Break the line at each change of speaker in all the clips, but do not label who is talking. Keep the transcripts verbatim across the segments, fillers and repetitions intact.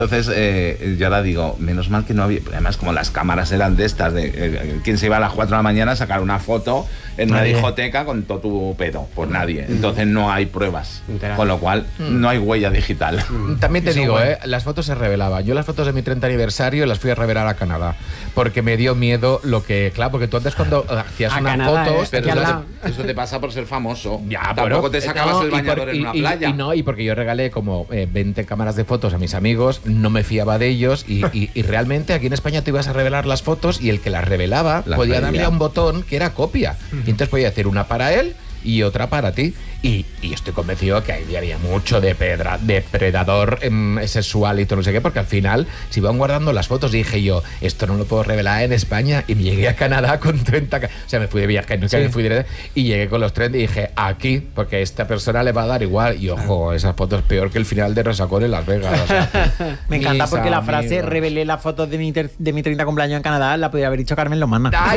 Entonces, eh, yo ahora digo, menos mal que no había... Además, como las cámaras eran de estas, de eh, ¿quién se iba a las cuatro de la mañana a sacar una foto en una
Nadie.
discoteca con todo tu pedo? Pues nadie. Entonces no hay pruebas.
Literal.
Con lo cual, no hay huella digital.
También te
Eso
digo,
bueno.
eh, las fotos se revelaban. Yo las fotos de mi treinta aniversario las fui a revelar a Canadá. Porque me dio miedo lo que... Claro, porque tú antes cuando hacías
A
unas
Canadá,
fotos...
eh,
Pero
aquí al
eso,
lado.
eso te pasa por ser famoso.
Ya,
Tampoco
bueno,
te sacabas
no,
el
y por-
bañador en
y-
una
y-
playa.
Y no, y porque yo regalé como eh, veinte cámaras de fotos a mis amigos, no me fiaba de ellos y, y- y realmente aquí en España tú ibas a revelar las fotos y el que las revelaba
Las
podía
veía.
darle a un botón que era copia. Y entonces podía hacer una para él y otra para ti. Y, y estoy convencido que ahí había mucho de pedra, depredador em, sexual y todo no sé qué, porque al final se iban guardando las fotos y dije yo, esto no lo puedo revelar en España. Y me llegué a Canadá con treinta... ca- O sea, me fui de viaje, no sé,
Sí.
me fui de... Y llegué con los treinta y dije, aquí, porque a esta persona le va a dar igual. Y ojo, esas fotos peor que el final de Resacón en Las Vegas. O sea,
Me encanta
mis
porque la frase
amigos.
revelé las fotos de mi, ter- de mi treinta cumpleaños en Canadá la podría haber dicho Carmen Lomana.
Ay,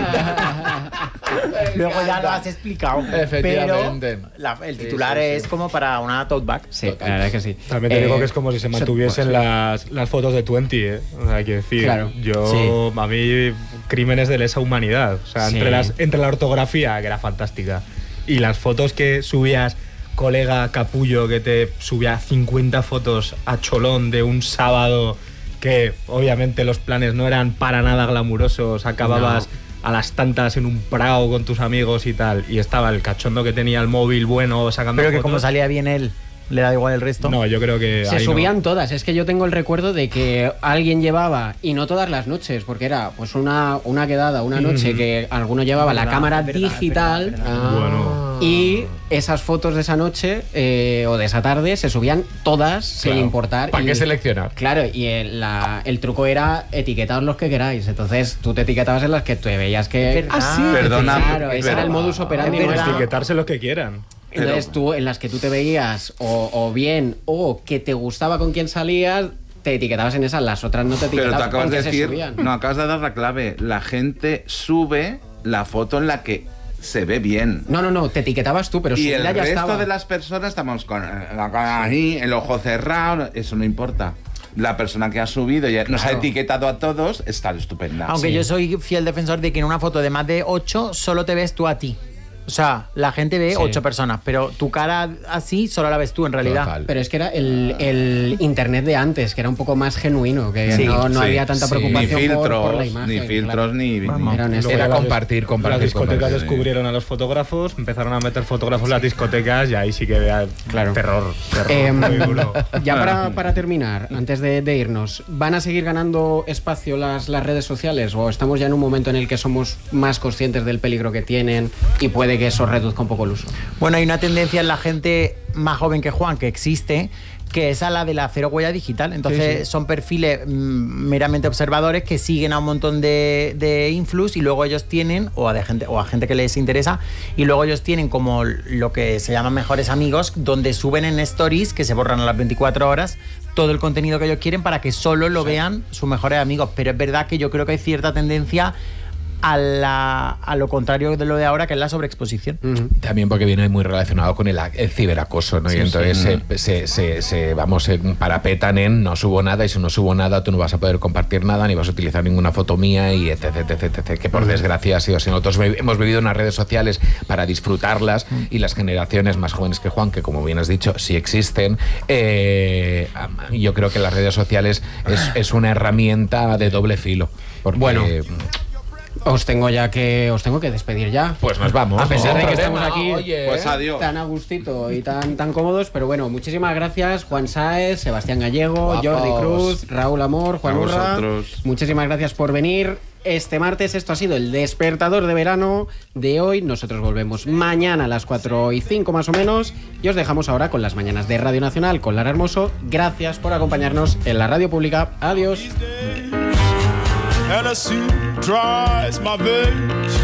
Luego ya lo has explicado.
Efectivamente.
Pero la- el titular
Sí, sí, sí.
es como para una tote bag.
Sí, la verdad es que sí.
También te
Eh,
digo que es como si se mantuviesen
pues,
las, las fotos de veinte, ¿eh? O sea, quiero decir,
Claro.
yo, a mí, crímenes de lesa humanidad. O sea,
Sí.
entre, las, entre la ortografía, que era fantástica, y las fotos que subías, colega Capullo, que te subía cincuenta fotos a cholón de un sábado, que obviamente los planes no eran para nada glamurosos, acababas a las tantas en un prado con tus amigos y tal, y estaba el cachondo que tenía el móvil bueno sacando
Pero que
fotos.
como salía bien él, le da igual el resto.
No, yo creo que
Se
ahí no.
subían todas. Es que yo tengo el recuerdo de que alguien llevaba, y no todas las noches, porque era pues una, una quedada, una noche que alguno llevaba la
Verdad,
cámara
verdad,
digital.
verdad,
Ah.
Bueno.
Y esas fotos de esa noche eh, o de esa tarde se subían todas sin
Claro.
importar.
¿Para
y-
qué seleccionar?
Claro, y el, la- el truco era etiquetados los que queráis. Entonces tú te etiquetabas en las que te veías que.
Es verdad.
Ah, sí,
Perdona,
claro, ese
pero-
era el modus operandi
Es verdad.
nuestro.
Etiquetarse lo que quieran.
Entonces
Pero-
tú, en las que tú te veías o, o bien o que te gustaba con quién salías, te etiquetabas en esas, las otras no te
Pero
etiquetabas
te acabas de
porque se
decir,
subían.
no, acabas de dar la clave. La gente sube la foto en la que se ve bien.
No, no, no, te etiquetabas tú, pero
Y el
subida ya
resto
estaba.
de las personas estamos con la cara ahí, el ojo cerrado, eso no importa. La persona que ha subido y nos ha
Claro.
etiquetado a todos está estupenda.
Aunque
Sí.
yo soy fiel defensor de que en una foto de más de ocho solo te ves tú a ti. O sea, la gente ve
Sí.
ocho personas, pero tu cara así solo la ves tú en realidad.
Total.
Pero es que era el, el internet de antes, que era un poco más genuino, que
Sí,
no, no
sí,
había tanta
sí.
preocupación
Ni
por-
filtros,
por, la imagen.
ni filtros,
claro.
ni,
Vamos.
Era honesto.
Era
Luego las
compartir,
dis-
compartir,
Las discotecas
compartir.
descubrieron a los fotógrafos, empezaron a meter fotógrafos en las discotecas y ahí sí que vea
Claro.
terror, terror
Em,
muy duro.
Ya para, para terminar, antes de, de irnos, ¿van a seguir ganando espacio las, las redes sociales o estamos ya en un momento en el que somos más conscientes del peligro que tienen y puede que eso reduzca un poco el uso?
Bueno, hay una tendencia en la gente más joven que Juan que existe, que es a la de la cero huella digital. Entonces
Sí, sí.
son perfiles mm, meramente observadores que siguen a un montón de, de influx y luego ellos tienen, o a, de gente, o a gente que les interesa, y luego ellos tienen como lo que se llaman mejores amigos, donde suben en stories, que se borran a las veinticuatro horas, todo el contenido que ellos quieren para que solo lo vean sus mejores amigos. Pero es verdad que yo creo que hay cierta tendencia a, la, a lo contrario de lo de ahora, que es la sobreexposición.
También porque viene muy relacionado con el, el ciberacoso, ¿no?
Sí,
y entonces
sí.
se, se, se, se, vamos, se parapetan en no subo nada, y si no subo nada tú no vas a poder compartir nada, ni vas a utilizar ninguna foto mía, y etc, etc, etc, que por desgracia ha sido así. Nosotros hemos vivido unas redes sociales para disfrutarlas, y las generaciones más jóvenes que Juan, que como bien has dicho, sí existen, eh, yo creo que las redes sociales es, es una herramienta de doble filo. Porque,
Bueno. Os tengo ya que os tengo que despedir ya.
pues nos vamos.
A pesar de que
Otro
estamos
tema,
aquí
oye,
Pues adiós.
tan a gustito y tan, tan cómodos, pero bueno, muchísimas gracias Juan Sáez, Sebastián Gallego,
Guapos.
Jordi Cruz, Raúl Amor, Juan
A
Urra.
vosotros.
Muchísimas gracias por venir. Este martes esto ha sido el despertador de verano de hoy. Nosotros volvemos mañana a las cuatro y cinco más o menos y os dejamos ahora con las mañanas de Radio Nacional con Lara Hermoso. Gracias por acompañarnos en la radio pública. Adiós.
And a suit dries my veins.